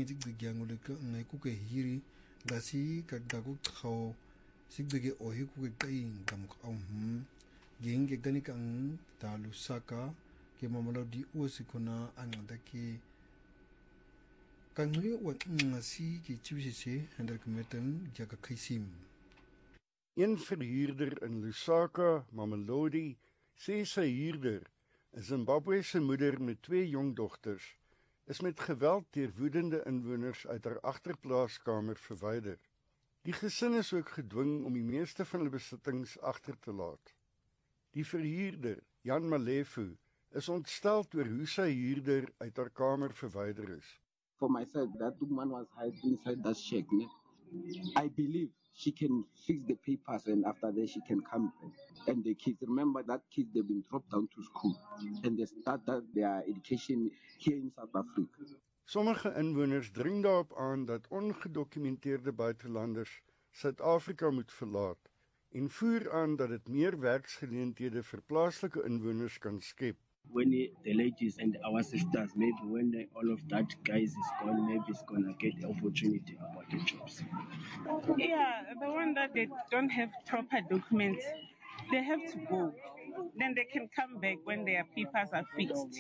ngi tigya ngule ngai ku ke hiri dasi ka dagu khao sigde ohi ku ke tai ngam khau geng ke gani kang ta lusaka ke mamalo di usikona angada ke kangri wa ngasi ke chibise ander kemeten jaga khaisim. Een verhuurder in Lusaka, Mamelodi, sê sy huurder, 'n Zimbabwese moeder met 2 jong dogters, is met geweld deur woedende inwoners uit haar agterplaaskamer verwyder. Die gesin is ook gedwing om die meeste van hulle besittings agter te laat. Die verhuurder, Jan Malefu, is ontstel oor hoe sy huurder uit haar kamer verwyder is. For myself, that woman was hiding inside that shack. I believe she can fix the papers and after that she can come back. And the kids, remember that kids, they've been dropped down to school and they started their education here in South Africa. Sommige inwoners dring daarop aan dat ongedokumenteerde buitelanders Suid-Afrika moet verlaat en voer aan dat dit meer werksgeleenthede vir plaaslike inwoners kan skep. When the ladies and our sisters, maybe when all of that guys is gone, maybe it's gonna get the opportunity about the jobs. Yeah, the one that they don't have proper documents, they have to go. Then they can come back when their papers are fixed.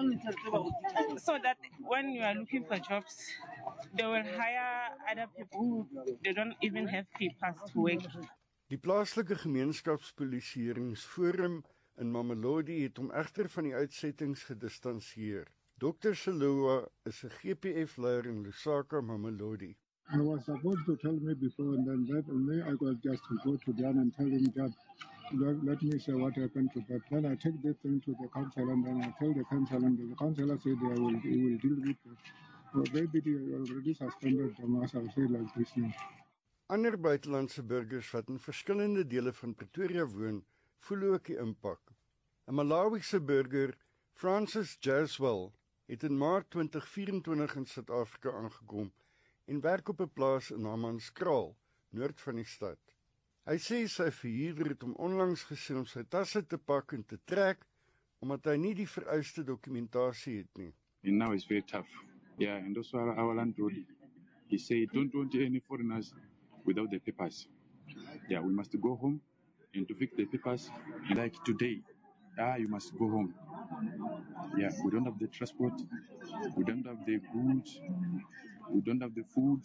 So that when you are looking for jobs, they will hire other people who they don't even have papers to work. Die plaaslike gemeenskapspolisieeringsforum in Mamelodi het hom egter van die uitsettings gedistansieer. Dr. Seloa is 'n GPF-leier in Lusaka, Mamelodi. I was supposed to tell me before and then I got just to go to Dan and tell him that let me say what happened to that. Then I take this thing to the council and then I tell the council and the councillor said he will deal with it. So maybe they already suspended them as I say like this now. Ander buitelandse burgers wat in verskillende dele van Pretoria woon, voel ook die impak. 'n Malawiese burger, Francis Jaswell, het in Maart 2024 in Suid-Afrika aangekom en werk op 'n plaas in Hammanskraal, noord van die stad. Hy sê sy verhuurder het hom onlangs gesien om sy tasse te pak en te trek, omdat hy nie die vereiste dokumentasie het nie. And now it's very tough. Yeah, and also our landlord, he said, don't want any foreigners without the papers. Yeah, we must go home and to fix the papers. Like today, you must go home. Yeah, we don't have the transport, we don't have the goods, we don't have the food,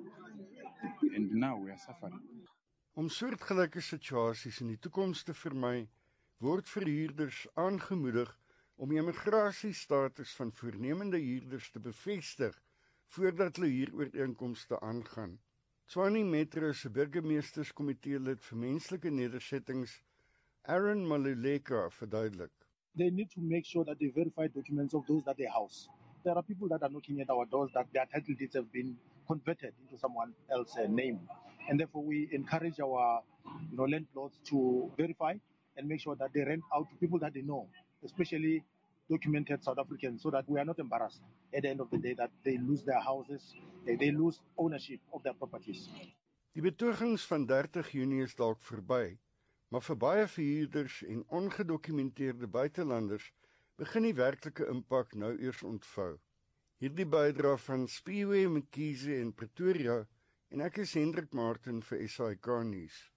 and now we are suffering. Om soortgelyke situasies in die toekoms te vermy, word verhuurders aangemoedig om die immigrasiestatus van voornemende huurders te bevestig voordat hulle huurooreenkomste aangaan. Tshwane Metro se burgemeesterskomitee lid vir menslike nedersettings, Aaron Maluleka, verduidelik. They need to make sure that they verify documents of those that they house. There are people that are knocking at our doors that their title deeds have been converted into someone else's name. And therefore we encourage our landlords to verify and make sure that they rent out to people that they know, especially documented South Africans, so that we are not embarrassed at the end of the day that they lose their houses, they lose ownership of their properties. Die betogings van 30 Junie is dalk verby, maar vir baie verhuurders en ongedokumenteerde buitelanders begin die werklike impak nou eers ontvou. Hierdie bydra van Spiwe Mkhize in Pretoria en ek is Hendrik Martin vir SAK nuus.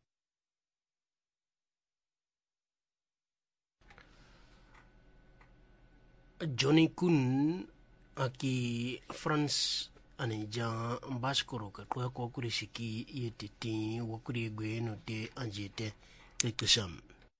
Johnny Kun aki Frans anija mbaskoro ka kwa kurishiki yetiti wakuri gweno te anjete tekesam.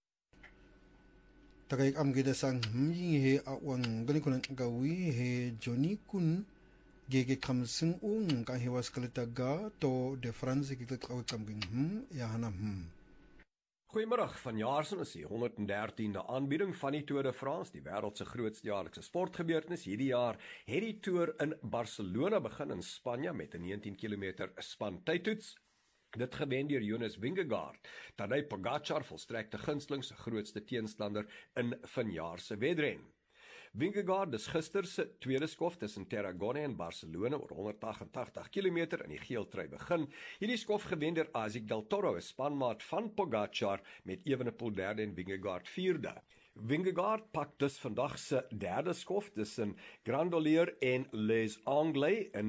Takay amgida sang he awang ganikunan gawi he Johnny Kun gege kamsing ka he waskalitaga to de Frans ikit kamging ya hanam. Goeiemiddag, vanjaar is die 113de aanbieding van die Tour de France, die wêreld se grootste jaarlikse sportgebeurtenis. Hierdie jaar het die Tour in Barcelona begin in Spanje met 'n 19 km span tydtoets. Dit gewen deur Jonas Vingegaard. Tadej Pogačar volstrekte gunsteling se grootste teenstander in vanjaar se wedren. Vingegaard is gister se tweede skof tussen Tarragona en Barcelona oor 188 km in die geeltrui begin. Hierdie skof gewen deur Asic Del Toro, 'n spanmaat van Pogačar, met Evenepoel derde en Vingegaard vierde. Vingegaard pak dus vandag se derde skof tussen Grandolier en Les Anglais in